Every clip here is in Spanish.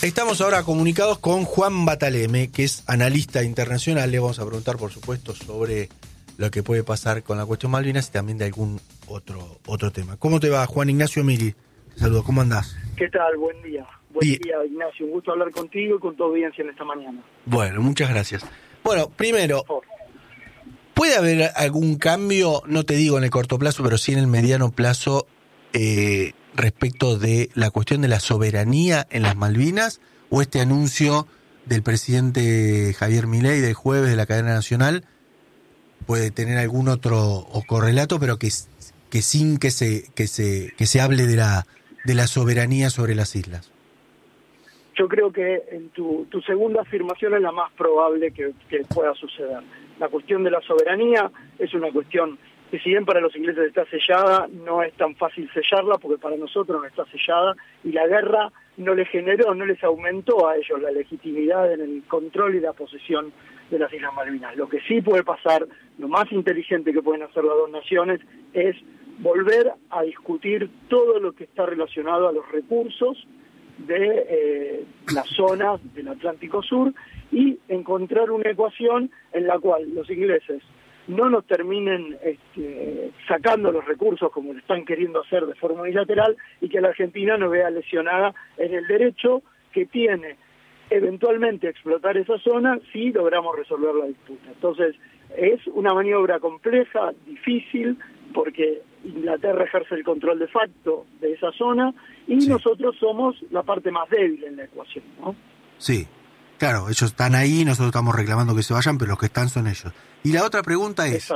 Estamos ahora comunicados con Juan Bataleme, que es analista internacional. Le vamos a preguntar, por supuesto, sobre lo que puede pasar con la cuestión Malvinas y también de algún otro tema. ¿Cómo te va, Juan Ignacio Miri? Saludos, ¿cómo andás? ¿Qué tal? Buen día. Buen día, Ignacio. Un gusto hablar contigo y con tu audiencia en esta mañana. Bueno, muchas gracias. Bueno, primero, ¿puede haber algún cambio, no te digo en el corto plazo, pero sí en el mediano plazo, respecto de la cuestión de la soberanía en las Malvinas, o este anuncio del presidente Javier Milei del jueves de la cadena nacional puede tener algún otro correlato, pero que sin que se hable de la soberanía sobre las islas? Yo creo que en tu segunda afirmación es la más probable que pueda suceder. La cuestión de la soberanía es una cuestión que, si bien para los ingleses está sellada, no es tan fácil sellarla, porque para nosotros no está sellada, y la guerra no les generó, no les aumentó a ellos la legitimidad en el control y la posesión de las Islas Malvinas. Lo que sí puede pasar, lo más inteligente que pueden hacer las dos naciones, es volver a discutir todo lo que está relacionado a los recursos de las zonas del Atlántico Sur y encontrar una ecuación en la cual los ingleses no nos terminen sacando los recursos como lo están queriendo hacer de forma unilateral, y que la Argentina no vea lesionada en el derecho que tiene eventualmente explotar esa zona si logramos resolver la disputa. Entonces, es una maniobra compleja, difícil, porque Inglaterra ejerce el control de facto de esa zona y nosotros somos la parte más débil en la ecuación, ¿no? Sí, claro, ellos están ahí, nosotros estamos reclamando que se vayan, pero los que están son ellos. Y la otra pregunta es,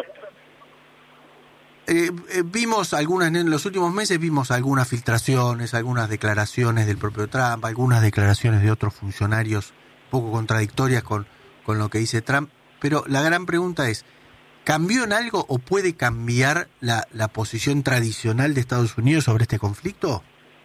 vimos en los últimos meses vimos algunas filtraciones, algunas declaraciones del propio Trump, algunas declaraciones de otros funcionarios un poco contradictorias con lo que dice Trump, pero la gran pregunta es, ¿cambió en algo o puede cambiar la posición tradicional de Estados Unidos sobre este conflicto?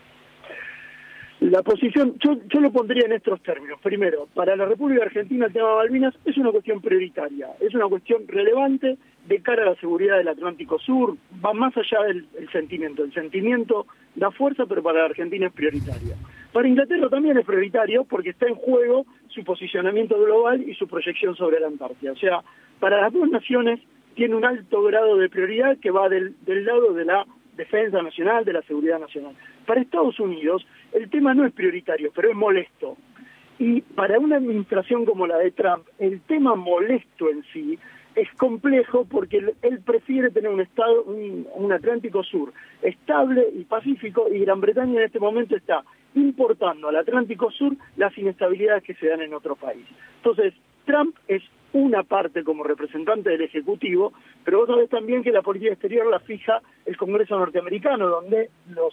La posición, yo lo pondría en estos términos. Primero, para la República Argentina el tema de Malvinas es una cuestión prioritaria, es una cuestión relevante de cara a la seguridad del Atlántico Sur, va más allá del sentimiento. El sentimiento da fuerza, pero para la Argentina es prioritaria. Para Inglaterra también es prioritario porque está en juego su posicionamiento global y su proyección sobre la Antártida. O sea, para las dos naciones tiene un alto grado de prioridad que va del lado de la defensa nacional, de la seguridad nacional. Para Estados Unidos el tema no es prioritario, pero es molesto. Y para una administración como la de Trump, el tema molesto en sí es complejo porque él prefiere tener un Atlántico Sur estable y pacífico, y Gran Bretaña en este momento está importando al Atlántico Sur las inestabilidades que se dan en otro país. Entonces, Trump es una parte como representante del Ejecutivo, pero vos sabés también que la política exterior la fija el Congreso norteamericano, donde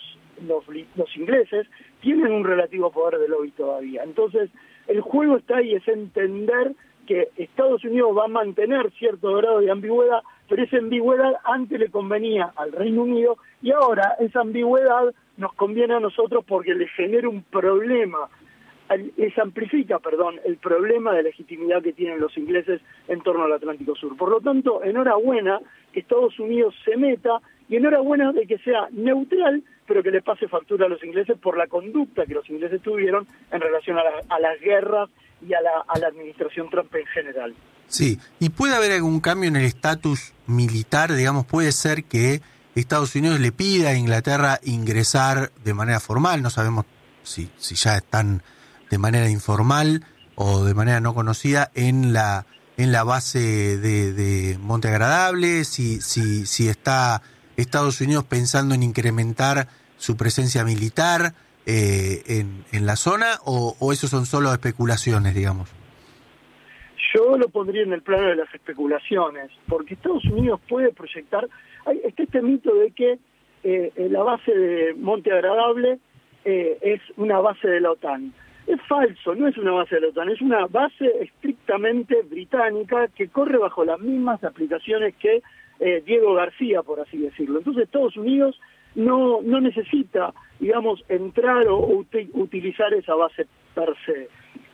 los ingleses tienen un relativo poder de lobby todavía. Entonces, el juego está ahí, es entender que Estados Unidos va a mantener cierto grado de ambigüedad, pero esa ambigüedad antes le convenía al Reino Unido, y ahora esa ambigüedad nos conviene a nosotros porque le genera un problema, les amplifica, el problema de legitimidad que tienen los ingleses en torno al Atlántico Sur. Por lo tanto, enhorabuena que Estados Unidos se meta, y enhorabuena de que sea neutral, pero que le pase factura a los ingleses por la conducta que los ingleses tuvieron en relación a las guerras y a la administración Trump en general. Sí, ¿y puede haber algún cambio en el estatus militar? Digamos, puede ser que Estados Unidos le pida a Inglaterra ingresar de manera formal, no sabemos si ya están de manera informal o de manera no conocida en la base de Monte Agradable, si está Estados Unidos pensando en incrementar su presencia militar en la zona, o eso son solo especulaciones, digamos. Yo lo pondría en el plano de las especulaciones, porque Estados Unidos puede proyectar, está este mito de que la base de Monte Agradable es una base de la OTAN. Es falso, no es una base de la OTAN, es una base estrictamente británica que corre bajo las mismas aplicaciones que Diego García, por así decirlo. Entonces Estados Unidos no necesita, digamos, entrar o utilizar esa base per se.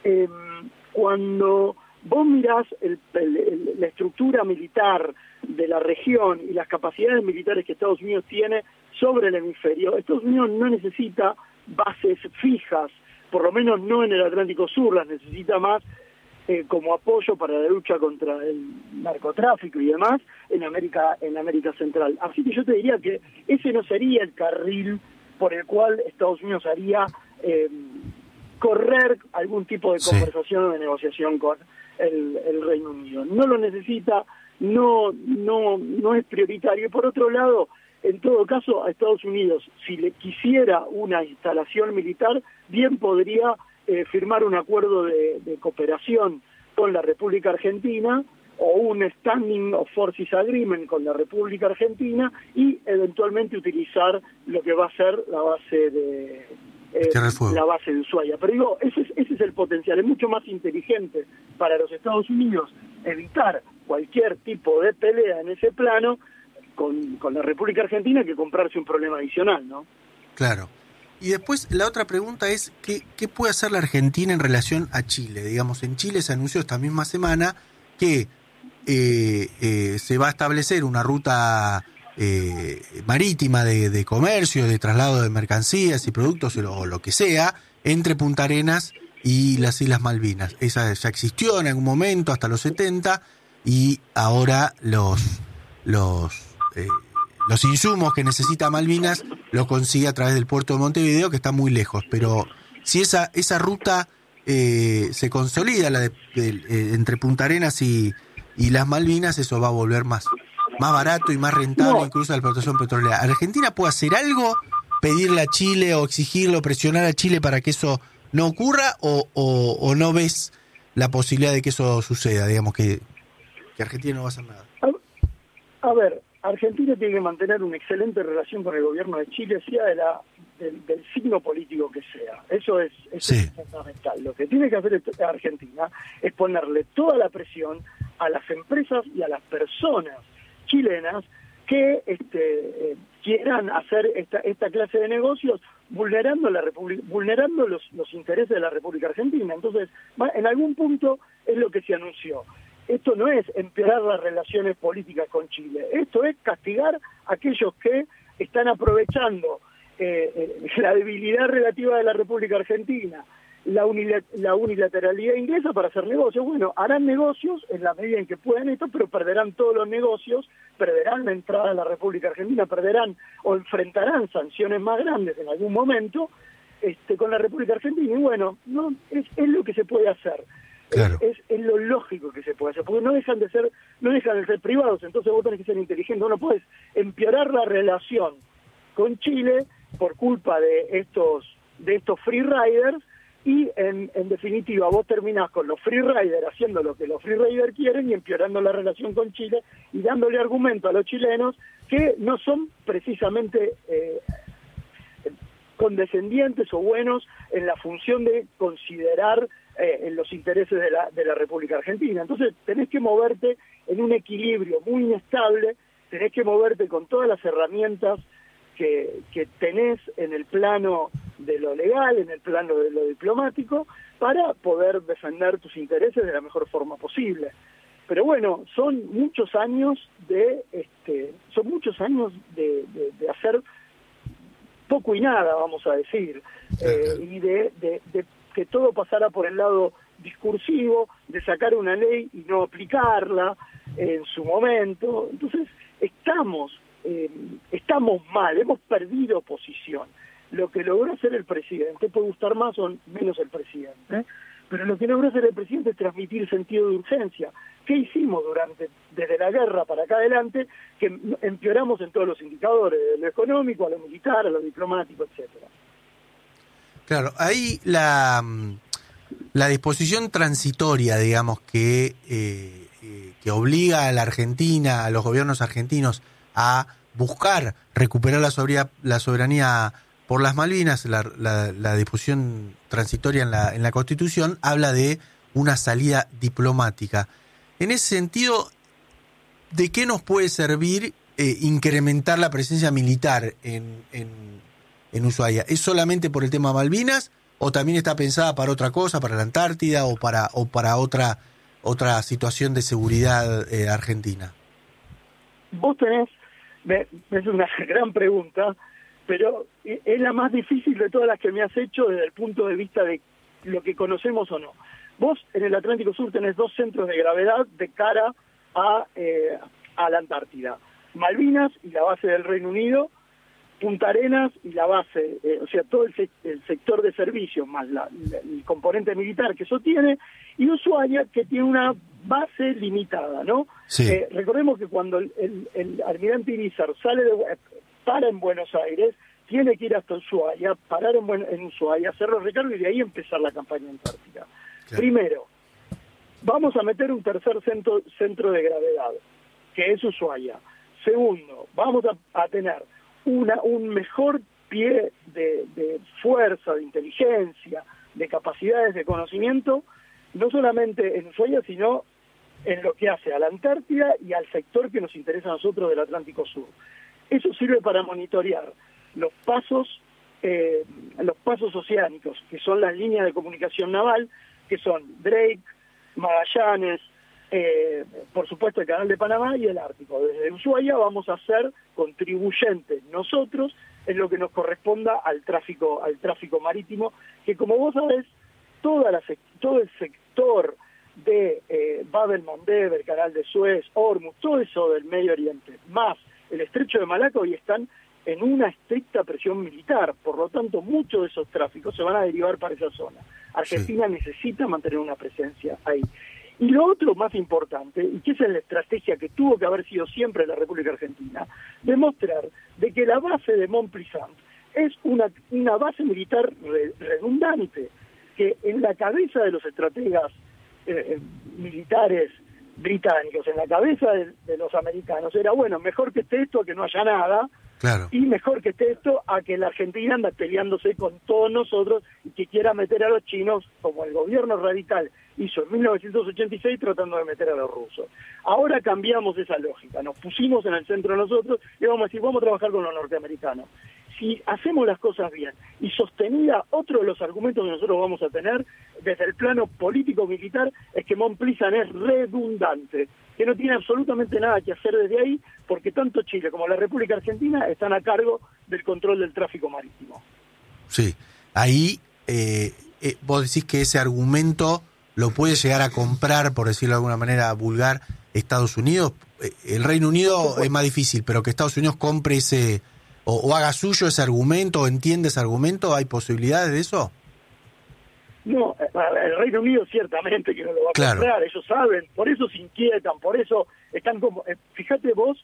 Cuando vos mirás la estructura militar de la región y las capacidades militares que Estados Unidos tiene sobre el hemisferio, Estados Unidos no necesita bases fijas por lo menos no en el Atlántico Sur, las necesita más como apoyo para la lucha contra el narcotráfico y demás en América Central. Así que yo te diría que ese no sería el carril por el cual Estados Unidos haría correr algún tipo de conversación o de negociación con el Reino Unido. No lo necesita, no es prioritario. Y por otro lado, en todo caso, a Estados Unidos, si le quisiera una instalación militar, bien podría firmar un acuerdo de cooperación con la República Argentina o un Standing of Forces Agreement con la República Argentina y eventualmente utilizar lo que va a ser la base de Ushuaia. Pero digo, ese es el potencial. Es mucho más inteligente para los Estados Unidos evitar cualquier tipo de pelea en ese plano con la República Argentina que comprarse un problema adicional, ¿no? Claro. Y después la otra pregunta es, ¿qué puede hacer la Argentina en relación a Chile? Digamos, en Chile se anunció esta misma semana que se va a establecer una ruta marítima de comercio, de traslado de mercancías y productos o lo que sea, entre Punta Arenas y las Islas Malvinas. Esa ya existió en algún momento, hasta los 70, y ahora los insumos que necesita Malvinas lo consigue a través del puerto de Montevideo, que está muy lejos. Pero si esa ruta se consolida, entre Punta Arenas y las Malvinas, eso va a volver más barato y más rentable, incluso la explotación petrolera. ¿Argentina puede hacer algo? ¿Pedirle a Chile o exigirlo, presionar a Chile para que eso no ocurra? ¿O no ves la posibilidad de que eso suceda? Digamos que Argentina no va a hacer nada. A ver, Argentina tiene que mantener una excelente relación con el gobierno de Chile, sea del signo político que sea. Eso es fundamental. Lo que tiene que hacer Argentina es ponerle toda la presión a las empresas y a las personas chilenas que quieran hacer esta clase de negocios vulnerando los intereses de la República Argentina. Entonces, en algún punto es lo que se anunció. Esto no es empeorar las relaciones políticas con Chile, esto es castigar a aquellos que están aprovechando la debilidad relativa de la República Argentina, la unilateralidad inglesa para hacer negocios. Bueno, harán negocios en la medida en que puedan esto, pero perderán todos los negocios, perderán la entrada a la República Argentina, perderán o enfrentarán sanciones más grandes en algún momento con la República Argentina. Y bueno, no es lo que se puede hacer. Claro. Es lo lógico que se puede hacer, porque no dejan de ser privados. Entonces vos tenés que ser inteligente. Vos no podés empeorar la relación con Chile por culpa de estos free riders, y en definitiva vos terminás con los free riders haciendo lo que los free riders quieren y empeorando la relación con Chile y dándole argumento a los chilenos que no son precisamente condescendientes o buenos en la función de considerar en los intereses de la República Argentina. Entonces tenés que moverte en un equilibrio muy inestable, tenés que moverte con todas las herramientas que tenés en el plano de lo legal, en el plano de lo diplomático, para poder defender tus intereses de la mejor forma posible. Pero bueno, son muchos años de hacer poco y nada, vamos a decir, y de que todo pasara por el lado discursivo, de sacar una ley y no aplicarla en su momento. Entonces estamos mal, hemos perdido posición. Lo que logró hacer el presidente, puede gustar más o menos el presidente, pero lo que logró hacer el presidente es transmitir sentido de urgencia. ¿Qué hicimos desde la guerra para acá adelante? Que empeoramos en todos los indicadores, de lo económico, a lo militar, a lo diplomático, etcétera. Claro, ahí la disposición transitoria, digamos, que obliga a la Argentina, a los gobiernos argentinos, a buscar recuperar la soberanía por las Malvinas, la disposición transitoria en la Constitución habla de una salida diplomática. En ese sentido, ¿de qué nos puede servir incrementar la presencia militar en Ushuaia? ¿Es solamente por el tema Malvinas o también está pensada para otra cosa, para la Antártida o para otra situación de seguridad argentina? Vos tenés, es una gran pregunta, pero es la más difícil de todas las que me has hecho desde el punto de vista de lo que conocemos o no. Vos en el Atlántico Sur tenés 2 centros de gravedad de cara a la Antártida. Malvinas y la base del Reino Unido, Punta Arenas y la base, o sea, todo el sector de servicios, más el componente militar que eso tiene, y Ushuaia, que tiene una base limitada, ¿no? Sí. Recordemos que cuando el almirante Irizar para en Buenos Aires, tiene que ir hasta Ushuaia, parar en Ushuaia, hacer los recargos y de ahí empezar la campaña antártica. Claro. Primero, vamos a meter un tercer centro de gravedad, que es Ushuaia. Segundo, vamos a tener un mejor pie de fuerza, de inteligencia, de capacidades de conocimiento, no solamente en Ushuaia, sino en lo que hace a la Antártida y al sector que nos interesa a nosotros del Atlántico Sur. Eso sirve para monitorear los pasos oceánicos, que son las líneas de comunicación naval, que son Drake, Magallanes, por supuesto el Canal de Panamá y el Ártico. Desde Ushuaia vamos a ser contribuyentes nosotros en lo que nos corresponda al tráfico marítimo, que como vos sabés, todo el sector de Bab el-Mandeb, el Canal de Suez, Hormuz, todo eso del Medio Oriente, más el Estrecho de Malaca, hoy están en una estricta presión militar, por lo tanto muchos de esos tráficos se van a derivar para esa zona. Argentina necesita mantener una presencia ahí. Y lo otro más importante, y que esa es la estrategia que tuvo que haber sido siempre la República Argentina, demostrar de que la base de Mont Pleasant es una base militar redundante, que en la cabeza de los estrategas militares británicos, en la cabeza de los americanos, era bueno, mejor que esté esto a que no haya nada, claro, y mejor que esté esto a que la Argentina anda peleándose con todos nosotros y que quiera meter a los chinos, como el gobierno radical hizo en 1986 tratando de meter a los rusos. Ahora cambiamos esa lógica, nos pusimos en el centro nosotros y vamos a decir, vamos a trabajar con los norteamericanos. Si hacemos las cosas bien y sostenida, otro de los argumentos que nosotros vamos a tener desde el plano político-militar es que Mont Pleasant es redundante, que no tiene absolutamente nada que hacer desde ahí, porque tanto Chile como la República Argentina están a cargo del control del tráfico marítimo. Sí, ahí vos decís que ese argumento lo puede llegar a comprar, por decirlo de alguna manera vulgar, Estados Unidos. El Reino Unido es más difícil, pero que Estados Unidos compre ese... O haga suyo ese argumento, o entiende ese argumento, ¿hay posibilidades de eso? No, el Reino Unido ciertamente que no lo va a comprar, ellos saben, por eso se inquietan, por eso están como... fíjate vos,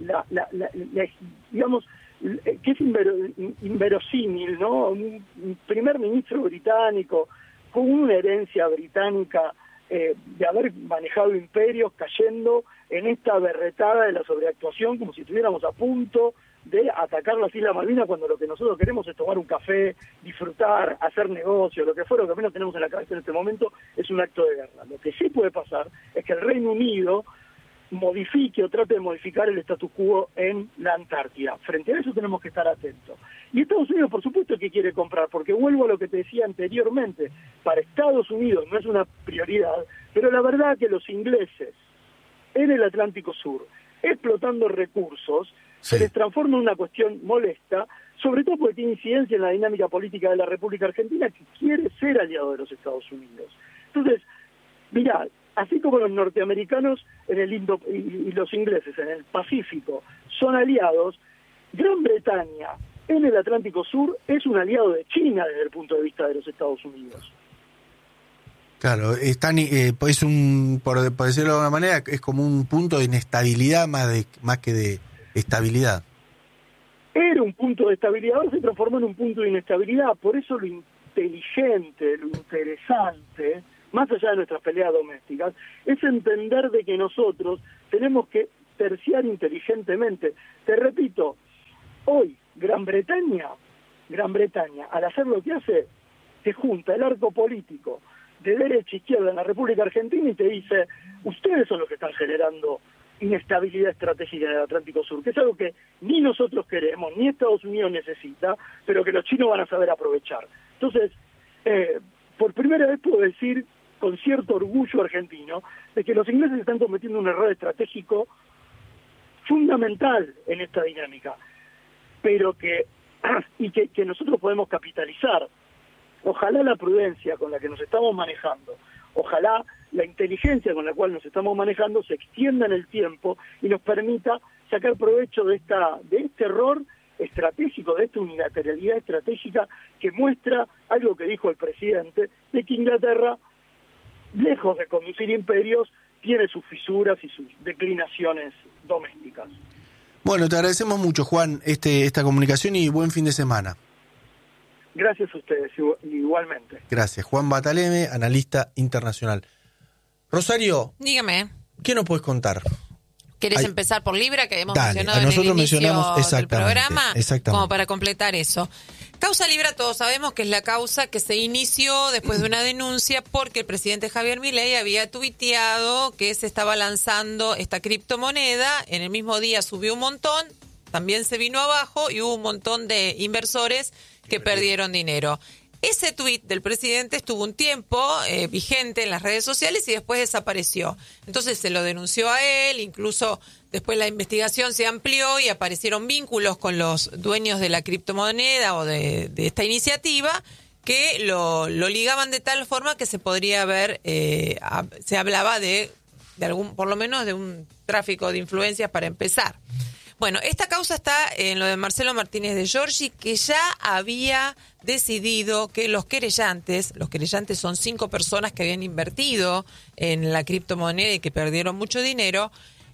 digamos, que es inverosímil, ¿no? Un primer ministro británico con una herencia británica de haber manejado imperios cayendo en esta berretada de la sobreactuación como si estuviéramos a punto de atacar las Islas Malvinas cuando lo que nosotros queremos es tomar un café, disfrutar, hacer negocio, lo que fuera, lo que menos tenemos en la cabeza en este momento es un acto de guerra. Lo que sí puede pasar es que el Reino Unido modifique o trate de modificar el status quo en la Antártida. Frente a eso tenemos que estar atentos. Y Estados Unidos, por supuesto, que quiere comprar, porque vuelvo a lo que te decía anteriormente, para Estados Unidos no es una prioridad, pero la verdad es que los ingleses en el Atlántico Sur, explotando recursos, se les transforma en una cuestión molesta, sobre todo porque tiene incidencia en la dinámica política de la República Argentina, que quiere ser aliado de los Estados Unidos. Entonces, mirá, así como los norteamericanos en el y los ingleses en el Pacífico son aliados, Gran Bretaña en el Atlántico Sur es un aliado de China desde el punto de vista de los Estados Unidos. Claro, están, es un, por decirlo de alguna manera, es como un punto de inestabilidad más que de estabilidad. Era un punto de estabilidad, ahora se transformó en un punto de inestabilidad, por eso lo inteligente, lo interesante, más allá de nuestras peleas domésticas, es entender de que nosotros tenemos que terciar inteligentemente. Te repito, hoy Gran Bretaña, al hacer lo que hace, te junta el arco político de derecha e izquierda en la República Argentina y te dice, ustedes son los que están generando inestabilidad estratégica en el Atlántico Sur, que es algo que ni nosotros queremos, ni Estados Unidos necesita, pero que los chinos van a saber aprovechar. Entonces, por primera vez puedo decir, con cierto orgullo argentino, de que los ingleses están cometiendo un error estratégico fundamental en esta dinámica, pero que y que nosotros podemos capitalizar. Ojalá la prudencia con la que nos estamos manejando, ojalá la inteligencia con la cual nos estamos manejando se extienda en el tiempo y nos permita sacar provecho de este error estratégico, de esta unilateralidad estratégica que muestra algo que dijo el presidente, de que Inglaterra, lejos de conducir imperios, tiene sus fisuras y sus declinaciones domésticas. Bueno, te agradecemos mucho, Juan, esta comunicación y buen fin de semana. Gracias a ustedes, igualmente. Gracias. Juan Bataleme, analista internacional. Rosario. Dígame. ¿Qué nos puedes contar? ¿Querés empezar por Libra, que hemos Dale, mencionado nosotros en el inicio mencionamos del programa? Exactamente. Como para completar eso. Causa Libra, todos sabemos que es la causa que se inició después de una denuncia porque el presidente Javier Milei había tuiteado que se estaba lanzando esta criptomoneda. En el mismo día subió un montón, también se vino abajo y hubo un montón de inversores que perdieron dinero. Ese tuit del presidente estuvo un tiempo vigente en las redes sociales y después desapareció. Entonces se lo denunció a él, incluso después la investigación se amplió y aparecieron vínculos con los dueños de la criptomoneda o de esta iniciativa que lo ligaban de tal forma que se podría ver, se hablaba de algún, por lo menos de un tráfico de influencias para empezar. Bueno, esta causa está en lo de Marcelo Martínez de Giorgi, que ya había decidido que los querellantes son 5 personas que habían invertido en la criptomoneda y que perdieron mucho dinero,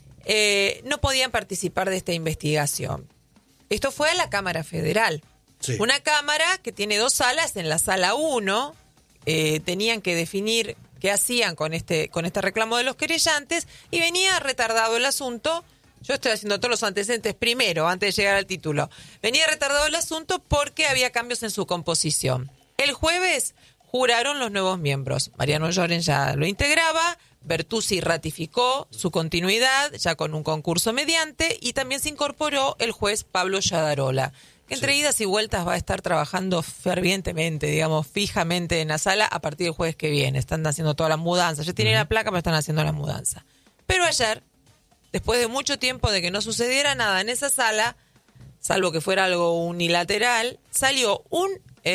no podían participar de esta investigación. Esto fue a la Cámara Federal. Sí. Una Cámara que tiene 2 salas. En la sala 1 tenían que definir qué hacían con este reclamo de los querellantes y venía retardado el asunto. Yo estoy haciendo todos los antecedentes primero, antes de llegar al título. Venía retardado el asunto porque había cambios en su composición. El jueves juraron los nuevos miembros. Mariano Llorens ya lo integraba, Bertuzzi ratificó su continuidad, ya con un concurso mediante, y también se incorporó el juez Pablo Yadarola, que entre idas y vueltas va a estar trabajando fervientemente, digamos, fijamente en la sala a partir del jueves que viene. Están haciendo toda la mudanza. Ya tienen la placa, pero están haciendo la mudanza. Pero ayer, después de mucho tiempo de que no sucediera nada en esa sala, salvo que fuera algo unilateral, salió un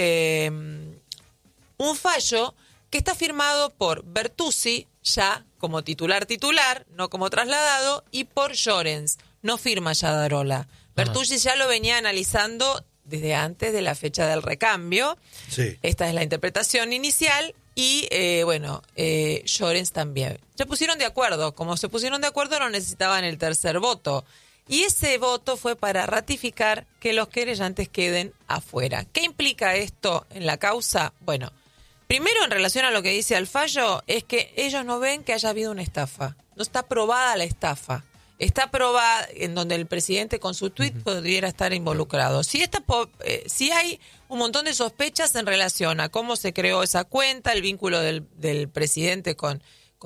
fallo que está firmado por Bertuzzi, ya como titular, no como trasladado, y por Llorens, no firma Yadarola. Bertuzzi ya lo venía analizando desde antes de la fecha del recambio. Sí. Esta es la interpretación inicial. Y, Llorens también. Se pusieron de acuerdo. Como se pusieron de acuerdo, no necesitaban el tercer voto. Y ese voto fue para ratificar que los querellantes queden afuera. ¿Qué implica esto en la causa? Bueno, primero, en relación a lo que dice el fallo, es que ellos no ven que haya habido una estafa. No está probada la estafa. Está probada en donde el presidente con su tuit pudiera estar involucrado. Si hay un montón de sospechas en relación a cómo se creó esa cuenta, el vínculo del presidente con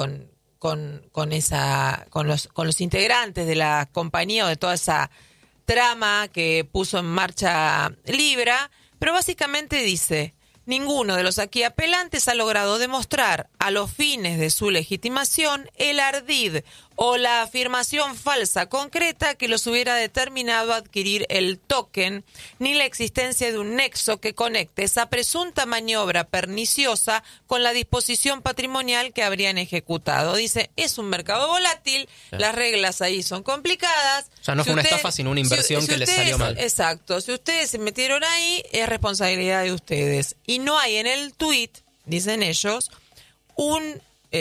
los integrantes de la compañía o de toda esa trama que puso en marcha Libra, pero básicamente dice: ninguno de los aquí apelantes ha logrado demostrar a los fines de su legitimación el ardid o la afirmación falsa concreta que los hubiera determinado a adquirir el token, ni la existencia de un nexo que conecte esa presunta maniobra perniciosa con la disposición patrimonial que habrían ejecutado. Dice, es un mercado volátil, las reglas ahí son complicadas. O sea, no fue una estafa, sino una inversión que les salió mal. Exacto, si ustedes se metieron ahí, es responsabilidad de ustedes. Y no hay en el tuit, dicen ellos, un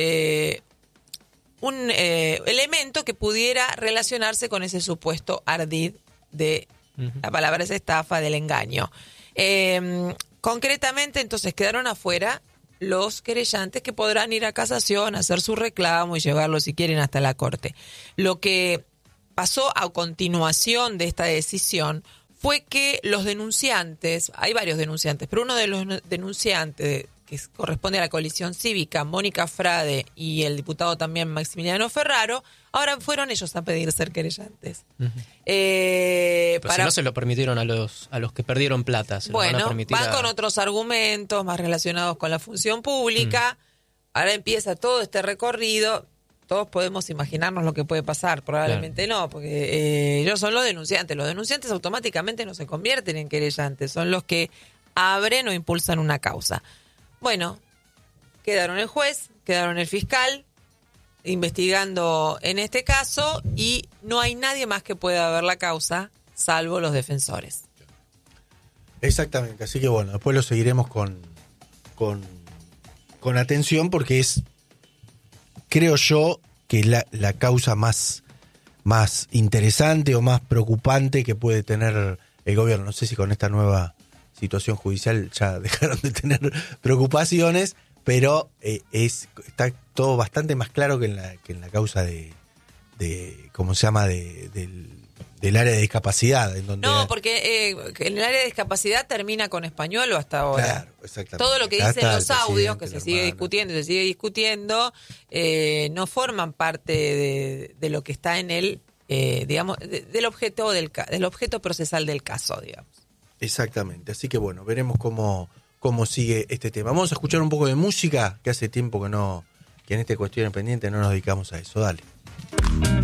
elemento que pudiera relacionarse con ese supuesto ardid de, la palabra es estafa, del engaño. Concretamente, entonces, quedaron afuera los querellantes que podrán ir a casación, hacer su reclamo y llevarlo, si quieren, hasta la corte. Lo que pasó a continuación de esta decisión fue que los denunciantes, hay varios denunciantes, pero uno de los denunciantes que corresponde a la coalición cívica, Mónica Frade, y el diputado también Maximiliano Ferraro, ahora fueron ellos a pedir ser querellantes. Pero si no se lo permitieron a los que perdieron plata. Bueno, van con otros argumentos más relacionados con la función pública. Ahora empieza todo este recorrido. todos podemos imaginarnos lo que puede pasar, probablemente no, porque ellos son los denunciantes automáticamente no se convierten en querellantes, son los que abren o impulsan una causa. Bueno, quedaron el juez, quedaron el fiscal investigando en este caso y no hay nadie más que pueda ver la causa salvo los defensores. Exactamente, así que bueno, después lo seguiremos con atención porque es, creo yo, que la causa más interesante o más preocupante que puede tener el gobierno. No sé si con esta nueva situación judicial ya dejaron de tener preocupaciones, pero está todo bastante más claro que en la causa de ¿cómo se llama? Del área de discapacidad. En donde porque en el área de discapacidad termina con Españolo hasta ahora. Claro, exactamente. Todo lo que dicen los audios, que se sigue discutiendo, no forman parte de lo que está en el, digamos, del objeto procesal del caso, digamos. Exactamente, así que bueno, veremos cómo sigue este tema. Vamos a escuchar un poco de música, que hace tiempo que en esta cuestión pendiente no nos dedicamos a eso. Dale.